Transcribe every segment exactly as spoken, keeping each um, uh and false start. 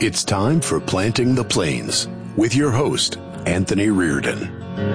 It's time for Planting the Plains with your host, Anthony Reardon.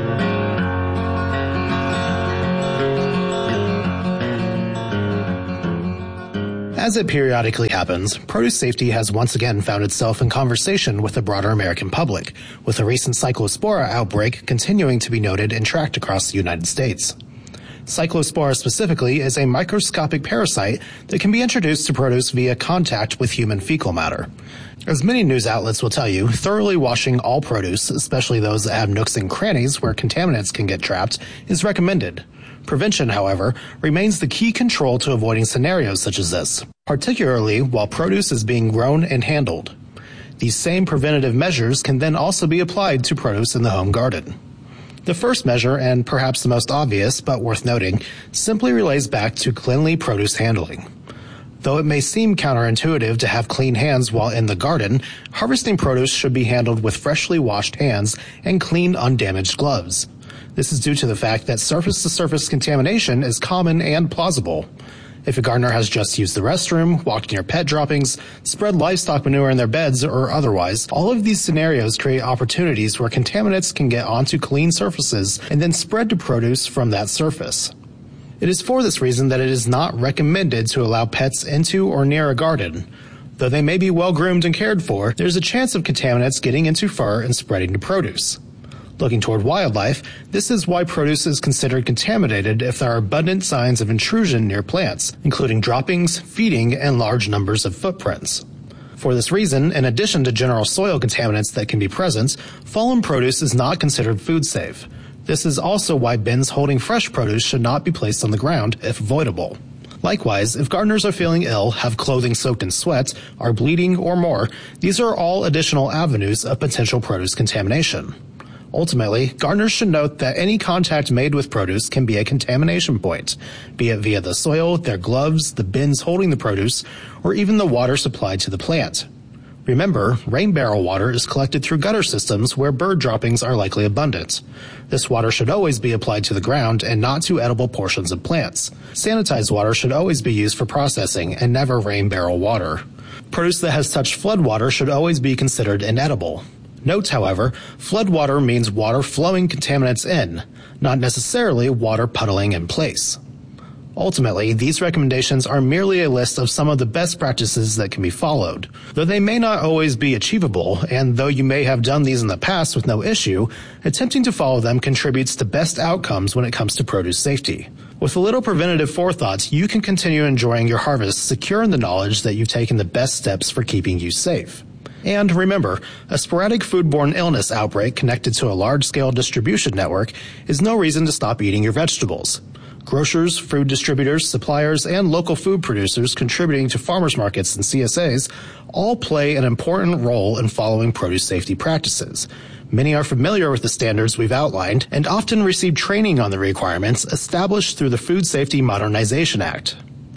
As it periodically happens, produce safety has once again found itself in conversation with the broader American public, with a recent Cyclospora outbreak continuing to be noted and tracked across the United States. Cyclospora specifically is a microscopic parasite that can be introduced to produce via contact with human fecal matter. As many news outlets will tell you, thoroughly washing all produce, especially those that have nooks and crannies where contaminants can get trapped, is recommended. Prevention, however, remains the key control to avoiding scenarios such as this, particularly while produce is being grown and handled. These same preventative measures can then also be applied to produce in the home garden. The first measure, and perhaps the most obvious but worth noting, simply relates back to cleanly produce handling. Though it may seem counterintuitive to have clean hands while in the garden, harvesting produce should be handled with freshly washed hands and clean, undamaged gloves. This is due to the fact that surface-to-surface contamination is common and plausible. If a gardener has just used the restroom, walked near pet droppings, spread livestock manure in their beds, or otherwise, all of these scenarios create opportunities where contaminants can get onto clean surfaces and then spread to produce from that surface. It is for this reason that it is not recommended to allow pets into or near a garden. Though they may be well groomed and cared for, there's a chance of contaminants getting into fur and spreading to produce. Looking toward wildlife, this is why produce is considered contaminated if there are abundant signs of intrusion near plants, including droppings, feeding, and large numbers of footprints. For this reason, in addition to general soil contaminants that can be present, fallen produce is not considered food safe. This is also why bins holding fresh produce should not be placed on the ground if avoidable. Likewise, if gardeners are feeling ill, have clothing soaked in sweat, are bleeding, or more, these are all additional avenues of potential produce contamination. Ultimately, gardeners should note that any contact made with produce can be a contamination point, be it via the soil, their gloves, the bins holding the produce, or even the water supplied to the plant. Remember, rain barrel water is collected through gutter systems where bird droppings are likely abundant. This water should always be applied to the ground and not to edible portions of plants. Sanitized water should always be used for processing and never rain barrel water. Produce that has touched flood water should always be considered inedible. Note, however, flood water means water flowing contaminants in, not necessarily water puddling in place. Ultimately, these recommendations are merely a list of some of the best practices that can be followed. Though they may not always be achievable, and though you may have done these in the past with no issue, attempting to follow them contributes to best outcomes when it comes to produce safety. With a little preventative forethought, you can continue enjoying your harvest secure in the knowledge that you've taken the best steps for keeping you safe. And remember, a sporadic foodborne illness outbreak connected to a large-scale distribution network is no reason to stop eating your vegetables. Grocers, food distributors, suppliers, and local food producers contributing to farmers markets and C S As all play an important role in following produce safety practices. Many are familiar with the standards we've outlined and often receive training on the requirements established through the Food Safety Modernization Act.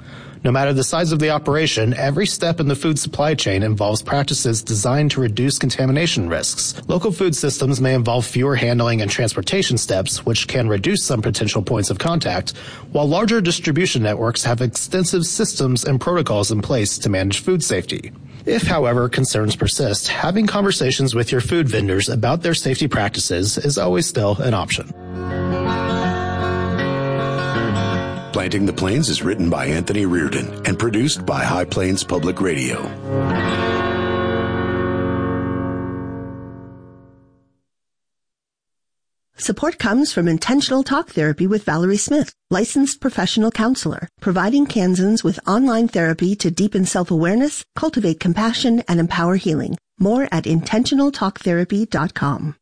No matter the size of the operation, every step in the food supply chain involves practices designed to reduce contamination risks. Local food systems may involve fewer handling and transportation steps, which can reduce some potential points of contact, while larger distribution networks have extensive systems and protocols in place to manage food safety. If, however, concerns persist, having conversations with your food vendors about their safety practices is always still an option. Planting the Plains is written by Anthony Reardon and produced by High Plains Public Radio. Support comes from Intentional Talk Therapy with Valerie Smith, licensed professional counselor, providing Kansans with online therapy to deepen self-awareness, cultivate compassion, and empower healing. More at intentional talk therapy dot com.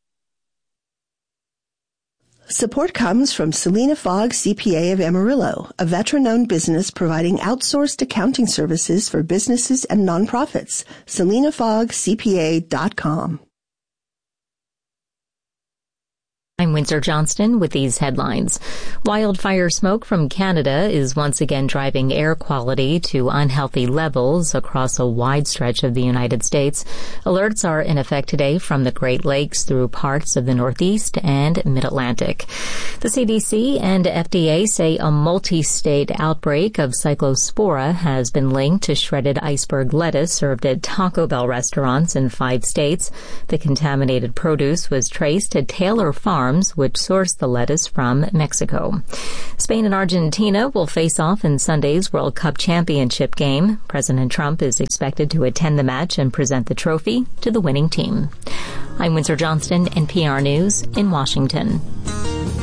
Support comes from Selena Fogg, C P A of Amarillo, a veteran-owned business providing outsourced accounting services for businesses and nonprofits. selena fogg c p a dot com. I'm Windsor Johnston with these headlines. Wildfire smoke from Canada is once again driving air quality to unhealthy levels across a wide stretch of the United States. Alerts are in effect today from the Great Lakes through parts of the Northeast and Mid-Atlantic. The C D C and F D A say a multi-state outbreak of Cyclospora has been linked to shredded iceberg lettuce served at Taco Bell restaurants in five states. The contaminated produce was traced to Taylor Farms, which sourced the lettuce from Mexico. Spain and Argentina will face off in Sunday's World Cup Championship game. President Trump is expected to attend the match and present the trophy to the winning team. I'm Windsor Johnston, N P R News in Washington.